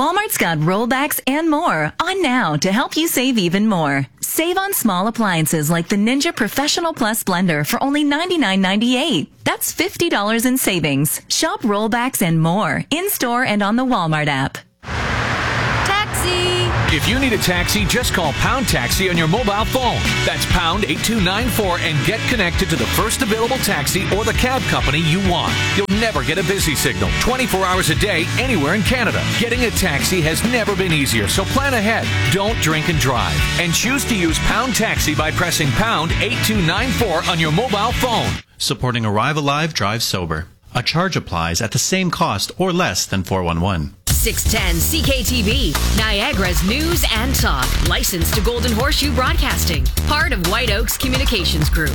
Walmart's got rollbacks and more on now to help you save even more. Save on small appliances like the Ninja Professional Plus blender for only $99.98. That's $50 in savings. Shop rollbacks and more in-store and on the Walmart app. Taxi! If you need a taxi, just call Pound Taxi on your mobile phone. That's pound 8294 and get connected to the first available taxi or the cab company you want. You'll never get a busy signal 24 hours a day anywhere in Canada. Getting a taxi has never been easier, so plan ahead. Don't drink and drive. And choose to use Pound Taxi by pressing pound 8294 on your mobile phone. Supporting Arrive Alive, Drive Sober. A charge applies at the same cost or less than 411. 610 CKTV, Niagara's news and talk. Licensed to Golden Horseshoe Broadcasting. Part of White Oaks Communications Group.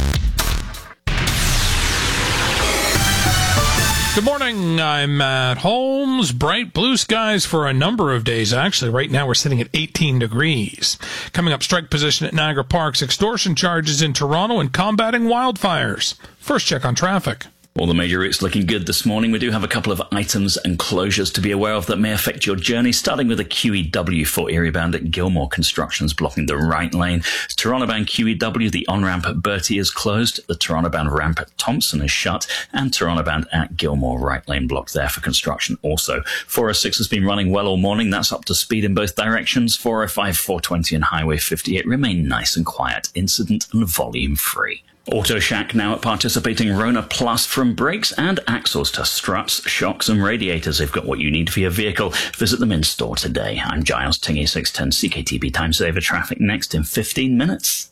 Good morning. I'm Matt Holmes. Bright blue skies for a number of days. Actually, right now we're sitting at 18 degrees. Coming up, strike position at Niagara Parks, extortion charges in Toronto, and combating wildfires. First check on traffic. All the major routes looking good this morning. We do have a couple of items and closures to be aware of that may affect your journey, starting with a QEW for Erie bound at Gilmore. Construction's blocking the right lane. Toronto bound QEW, the on-ramp at Bertie is closed. The Toronto bound ramp at Thompson is shut. And Toronto bound at Gilmore, right lane blocked there for construction also. 406 has been running well all morning. That's up to speed in both directions. 405, 420 and Highway 58 remain nice and quiet, incident and volume free. Auto Shack now at participating Rona Plus, from brakes and axles to struts, shocks and radiators. They've got what you need for your vehicle. Visit them in store today. I'm Giles Tingy, 610 CKTB Time Saver. Traffic next in 15 minutes.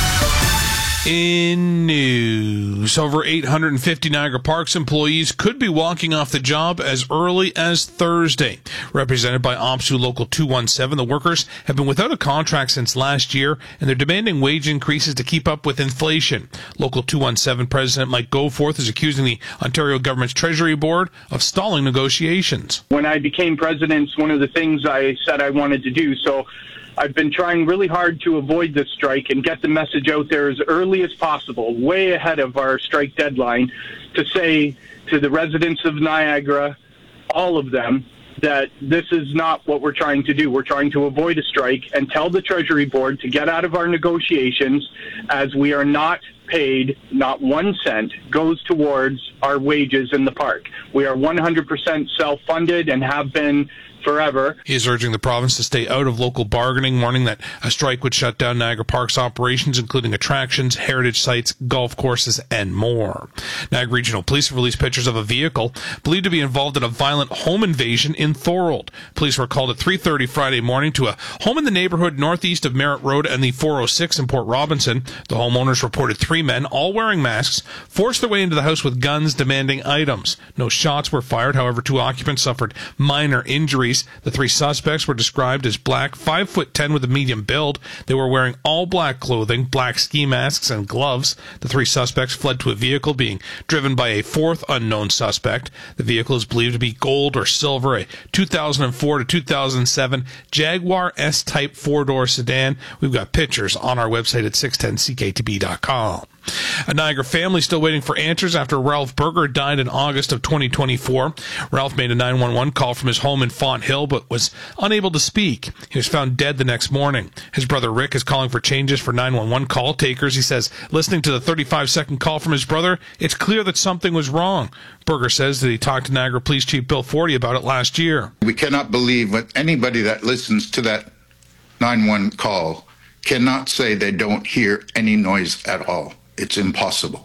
In news, over 850 Niagara Parks employees could be walking off the job as early as Thursday. Represented by OPSU Local 217, the workers have been without a contract since last year, and they're demanding wage increases to keep up with inflation. Local 217 President Mike Goforth is accusing the Ontario government's Treasury Board of stalling negotiations. When I became president, it's one of the things I said I wanted to do, so I've been trying really hard to avoid this strike and get the message out there as early as possible, way ahead of our strike deadline, to say to the residents of Niagara, all of them, that this is not what we're trying to do. We're trying to avoid a strike and tell the Treasury Board to get out of our negotiations, as we are not paid, not 1 cent goes towards our wages in the park. We are 100% self-funded and have been forever. He is urging the province to stay out of local bargaining, warning that a strike would shut down Niagara Park's operations, including attractions, heritage sites, golf courses, and more. Niagara Regional Police have released pictures of a vehicle believed to be involved in a violent home invasion in Thorold. Police were called at 3:30 Friday morning to a home in the neighborhood northeast of Merritt Road and the 406 in Port Robinson. The homeowners reported 3 men, all wearing masks, forced their way into the house with guns demanding items. No shots were fired. However, 2 occupants suffered minor injuries. The 3 suspects were described as black, 5'10" with a medium build. They were wearing all black clothing, black ski masks, and gloves. The 3 suspects fled to a vehicle being driven by a 4th unknown suspect. The vehicle is believed to be gold or silver, a 2004 to 2007 Jaguar S-Type 4-door sedan. We've got pictures on our website at 610ckTB.com. A Niagara family still waiting for answers after Ralph Berger died in August of 2024. Ralph made a 911 call from his home in Font Hill, but was unable to speak. He was found dead the next morning. His brother Rick is calling for changes for 911 call takers. He says, listening to the 35-second call from his brother, it's clear that something was wrong. Berger says that he talked to Niagara Police Chief Bill Forty about it last year. We cannot believe that anybody that listens to that 911 call cannot say they don't hear any noise at all. It's impossible.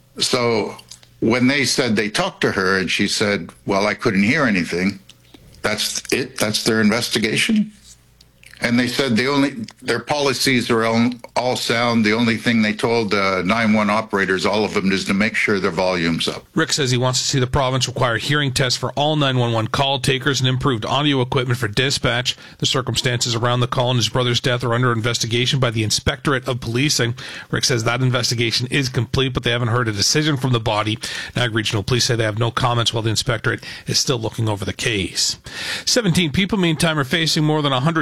So when they said they talked to her and she said, well, I couldn't hear anything, that's it? That's their investigation? And they said their policies are all sound. The only thing they told 911 operators, all of them, is to make sure their volume's up. Rick says he wants to see the province require hearing tests for all 911 call takers and improved audio equipment for dispatch. The circumstances around the call and his brother's death are under investigation by the Inspectorate of Policing. Rick says that investigation is complete, but they haven't heard a decision from the body. Niagara Regional Police say they have no comments while the Inspectorate is still looking over the case. 17 people, meantime, are facing more than 100 charges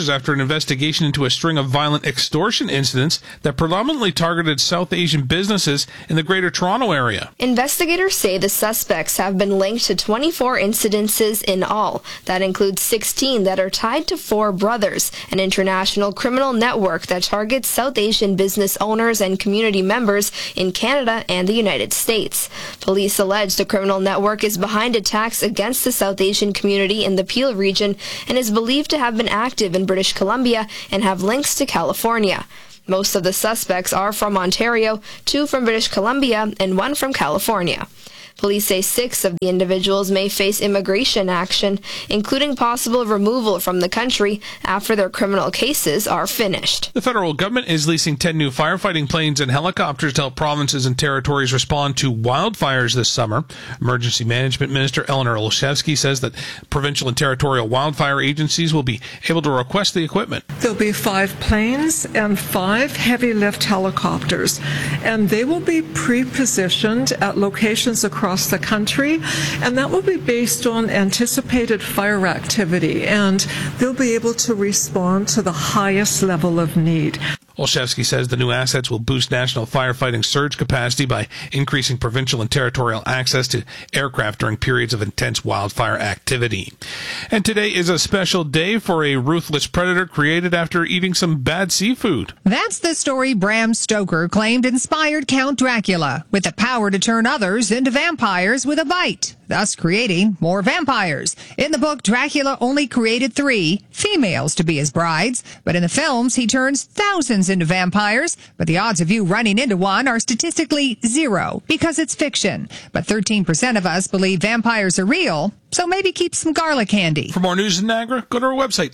charges after an investigation into a string of violent extortion incidents that predominantly targeted South Asian businesses in the Greater Toronto area. Investigators say the suspects have been linked to 24 incidences in all. That includes 16 that are tied to Four Brothers, an international criminal network that targets South Asian business owners and community members in Canada and the United States. Police allege the criminal network is behind attacks against the South Asian community in the Peel region and is believed to have been active in British Columbia and have links to California. Most of the suspects are from Ontario, 2 from British Columbia, and 1 from California. Police say 6 of the individuals may face immigration action, including possible removal from the country after their criminal cases are finished. The federal government is leasing 10 new firefighting planes and helicopters to help provinces and territories respond to wildfires this summer. Emergency Management Minister Eleanor Olszewski says that provincial and territorial wildfire agencies will be able to request the equipment. There'll be 5 planes and 5 heavy lift helicopters, and they will be pre-positioned at locations across the country, and that will be based on anticipated fire activity, and they'll be able to respond to the highest level of need. Olszewski says the new assets will boost national firefighting surge capacity by increasing provincial and territorial access to aircraft during periods of intense wildfire activity. And today is a special day for a ruthless predator created after eating some bad seafood. That's the story Bram Stoker claimed inspired Count Dracula, with the power to turn others into vampires with a bite, thus creating more vampires. In the book, Dracula only created 3 females to be his brides, but in the films, he turns thousands into vampires, but the odds of you running into one are statistically 0 because it's fiction. But 13% of us believe vampires are real, so maybe keep some garlic handy. For more news in Niagara, go to our website,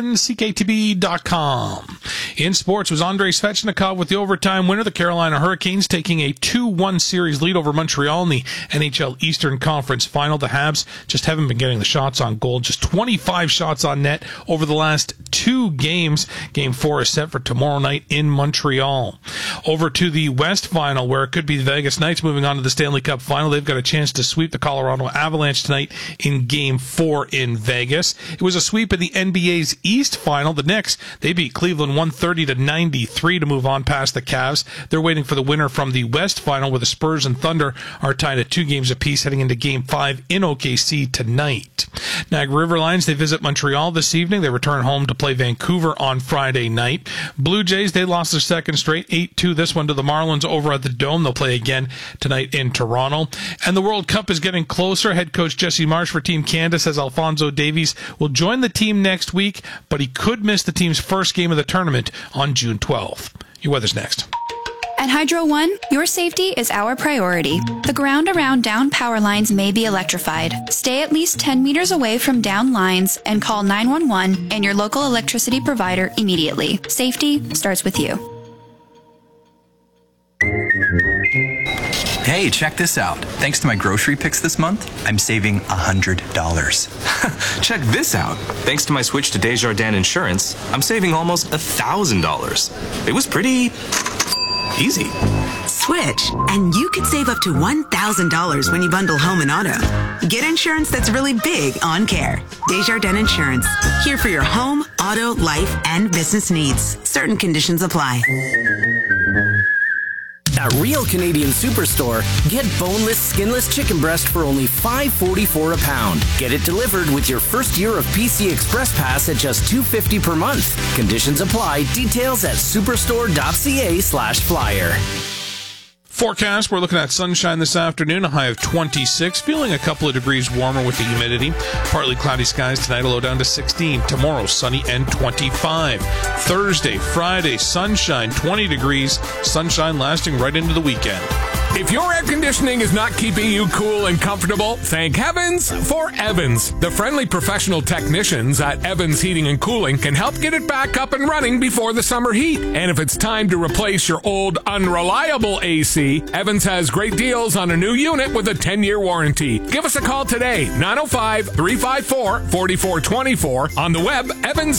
610cktb.com. In sports, was Andrei Svechnikov with the overtime winner. The Carolina Hurricanes taking a 2-1 series lead over Montreal in the NHL Eastern Conference Final. The Habs just haven't been getting the shots on goal. Just 25 shots on net over the last 2 games. Game 4 is set for tomorrow night in Montreal. Over to the West Final, where it could be the Vegas Knights moving on to the Stanley Cup Final. They've got a chance to sweep the Colorado Avalanche tonight in Game 4 in Vegas. It was a sweep in the NBA's East Final. The Knicks, they beat Cleveland 130-93 to move on past the Cavs. They're waiting for the winner from the West Final, where the Spurs and Thunder are tied at 2 games apiece heading into Game 5 in OKC tonight. Niagara River Lions, they visit Montreal this evening. They return home to play Vancouver on Friday night. Blue Jays, they lost their second straight, 8-2 this one to the Marlins over at the Dome. They'll play again tonight in Toronto. And the World Cup is getting closer. Head coach Jesse Marsh for Team Canada says Alphonso Davies will join the team next week, but he could miss the team's first game of the tournament on June 12th. Your weather's next. At Hydro One, your safety is our priority. The ground around down power lines may be electrified. Stay at least 10 meters away from down lines and call 911 and your local electricity provider immediately. Safety starts with you. Hey, check this out. Thanks to my grocery picks this month, I'm saving $100. Check this out. Thanks to my switch to Desjardins Insurance, I'm saving almost $1,000. It was pretty easy. Switch, and you could save up to $1,000 when you bundle home and auto. Get insurance that's really big on care. Desjardins Insurance, here for your home, auto, life, and business needs. Certain conditions apply. At Real Canadian Superstore, get boneless, skinless chicken breast for only $5.44 a pound. Get it delivered with your first year of PC Express Pass at just $2.50 per month. Conditions apply. Details at superstore.ca/flyer. Forecast, we're looking at sunshine this afternoon, a high of 26, feeling a couple of degrees warmer with the humidity. Partly cloudy skies tonight, a low down to 16. Tomorrow, sunny and 25. Thursday, Friday, sunshine, 20 degrees. Sunshine lasting right into the weekend. If your air conditioning is not keeping you cool and comfortable, thank heavens for Evans. The friendly professional technicians at Evans Heating and Cooling can help get it back up and running before the summer heat. And if it's time to replace your old unreliable AC, Evans has great deals on a new unit with a 10-year warranty. Give us a call today, 905-354-4424. On the web, Evans